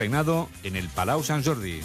peinado en el Palau Sant Jordi.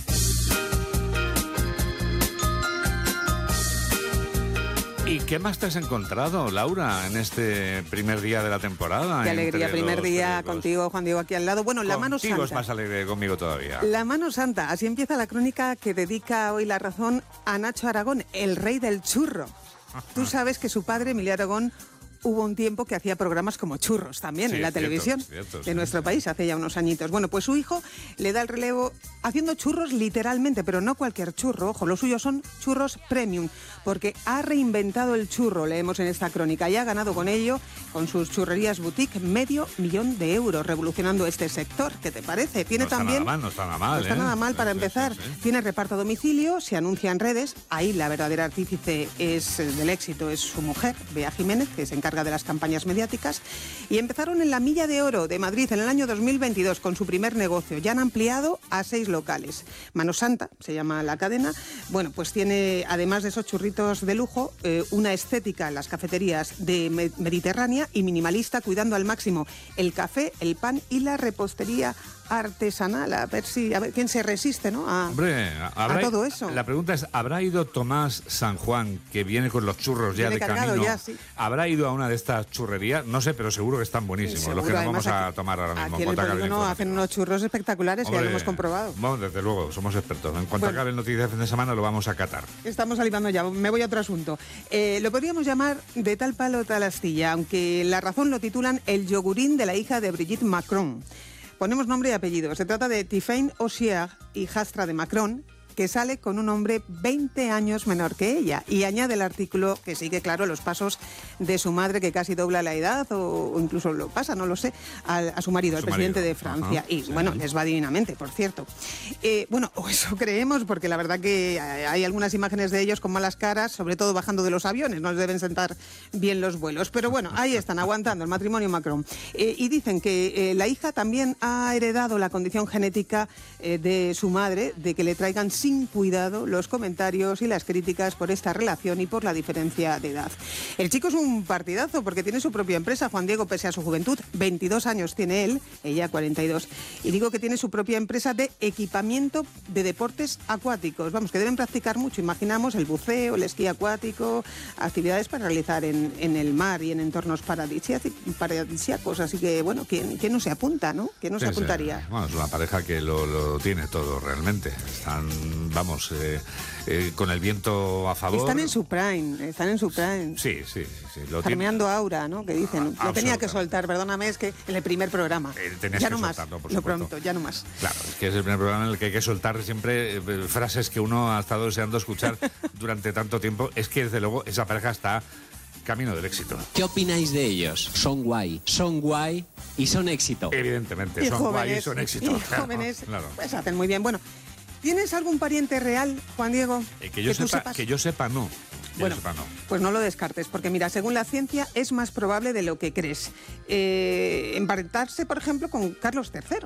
¿Y qué más te has encontrado, Laura, en este primer día de la temporada? Qué alegría, primer día contigo, Juan Diego, aquí al lado. Bueno, la mano santa. Contigo es más alegre, conmigo todavía. La mano santa, así empieza la crónica que dedica hoy La Razón a Nacho Aragón, el rey del churro. Tú sabes que su padre, Emilio Aragón, hubo un tiempo que hacía programas como churros también en la televisión de nuestro país, hace ya unos añitos. Bueno, pues su hijo le da el relevo haciendo churros literalmente, pero no cualquier churro. Ojo, los suyos son churros premium, porque ha reinventado el churro, leemos en esta crónica, y ha ganado con ello, con sus churrerías boutique, €500,000, revolucionando este sector. ¿Qué te parece? Tiene también... No está nada mal. No está nada mal para empezar. Tiene reparto a domicilio, se anuncia en redes. Ahí la verdadera artífice del éxito es su mujer, Bea Jiménez, que se encarga de las campañas mediáticas, y empezaron en la Milla de Oro de Madrid en el año 2022 con su primer negocio. Ya han ampliado a 6 locales. Mano Santa se llama la cadena. Bueno, pues tiene, además de esos churritos de lujo, una estética en las cafeterías de mediterránea y minimalista, cuidando al máximo el café, el pan y la repostería artesanal. A ver quién se resiste, ¿no? A todo eso. La pregunta es, ¿habrá ido Tomás San Juan, que viene con los churros ya de camino? Ya, sí. ¿Habrá ido a una de estas churrerías? No sé, pero seguro que están buenísimos. Seguro, los que nos vamos a tomar ahora mismo. Aquí en el polígono hacen unos churros espectaculares. Hombre, ya lo hemos comprobado. Bueno, desde luego, somos expertos. En cuanto acabe el noticiero de fin de semana, lo vamos a catar. Estamos salivando ya. Me voy a otro asunto. Lo podríamos llamar de tal palo tal astilla, aunque La Razón lo titulan El yogurín de la hija de Brigitte Macron. Ponemos nombre y apellido. Se trata de Tiffaine Auchier, hijastra de Macron, que sale con un hombre 20 años menor que ella. Y añade el artículo que sigue, claro, los pasos de su madre, que casi dobla la edad, o incluso lo pasa, no lo sé, a su marido, al presidente de Francia. Ajá, bueno, les va divinamente, por cierto. Bueno, o eso creemos, porque la verdad que hay algunas imágenes de ellos con malas caras, sobre todo bajando de los aviones, no les deben sentar bien los vuelos. Pero bueno, ahí están, aguantando el matrimonio Macron. Y dicen que la hija también ha heredado la condición genética de su madre, de que le traigan sin cuidado los comentarios y las críticas por esta relación y por la diferencia de edad. El chico es un partidazo porque tiene su propia empresa, Juan Diego, pese a su juventud. 22 años tiene él, ella 42. Y digo que tiene su propia empresa de equipamiento de deportes acuáticos. Vamos, que deben practicar mucho. Imaginamos el buceo, el esquí acuático, actividades para realizar en el mar y en entornos paradisíacos. Así que, bueno, ¿quién no se apunta, no? ¿Quién no se apuntaría? Bueno, es una pareja que lo tiene todo realmente. Están, vamos, con el viento a favor. Están en su prime. Sí. Farmeando aura, ¿no? Que dicen. Lo tenía que soltar, perdóname, es que en el primer programa. Ya no más. Lo prometo, ya no más. Claro, es que es el primer programa en el que hay que soltar siempre frases que uno ha estado deseando escuchar durante tanto tiempo. Es que, desde luego, esa pareja está camino del éxito. ¿Qué opináis de ellos? Son guay y son éxito. Evidentemente, y son jóvenes, guay y son éxito. Y jóvenes, claro. Pues hacen muy bien. Bueno, ¿tienes algún pariente real, Juan Diego? Que yo sepa, no. Bueno, pues no lo descartes, porque mira, según la ciencia es más probable de lo que crees. Emparentarse, por ejemplo, con Carlos III,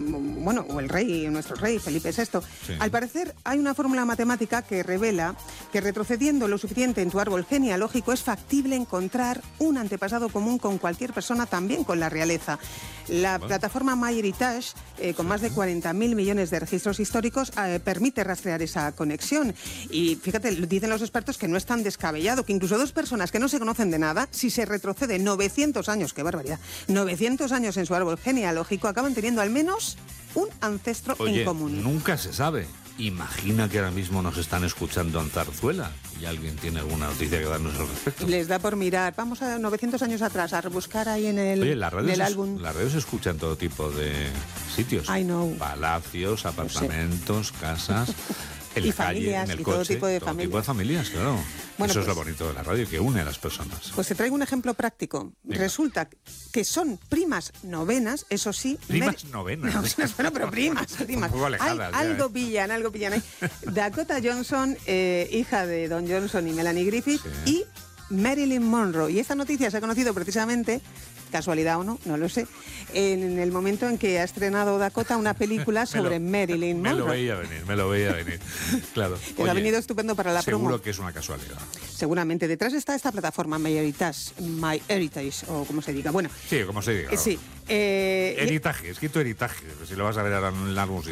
o el rey, nuestro rey, Felipe VI. Sí. Al parecer hay una fórmula matemática que revela que retrocediendo lo suficiente en tu árbol genealógico es factible encontrar un antepasado común con cualquier persona, también con la realeza. La plataforma MyHeritage, con más de 40.000 millones de registros históricos, permite rastrear esa conexión. Y fíjate, dicen los expertos que no es tan descabellado, que incluso dos personas que no se conocen de nada, si se retrocede 900 años, qué barbaridad, 900 años en su árbol genealógico, acaban teniendo al menos un ancestro en común. Nunca se sabe. Imagina que ahora mismo nos están escuchando en Zarzuela y alguien tiene alguna noticia que darnos al respecto. Les da por mirar. Vamos a 900 años atrás a rebuscar ahí en el álbum. Las redes se escuchan todo tipo de sitios. I know. Palacios, apartamentos, casas. En y la familias, calle, en el y coche, todo tipo de todo familias. Tipo de familias, claro. Bueno, eso pues, es lo bonito de la radio, que une a las personas. Pues te traigo un ejemplo práctico. Venga. Resulta que son primas novenas, eso sí. ¿Primas novenas? No, pero primas. Un poco alejadas, algo pillan ahí. Dakota Johnson, hija de Don Johnson y Melanie Griffith, y Marilyn Monroe. Y esta noticia se ha conocido precisamente, casualidad o no, no lo sé, en el momento en que ha estrenado Dakota una película sobre Marilyn Monroe. Me lo veía venir, claro. Que ha venido estupendo para la promo. Seguro que es una casualidad. Seguramente. Detrás está esta plataforma, MyHeritage, o como se diga. Bueno, Sí, como se diga. sí. Heritage, escrito Heritage, si lo vas a ver ahora en algún sitio.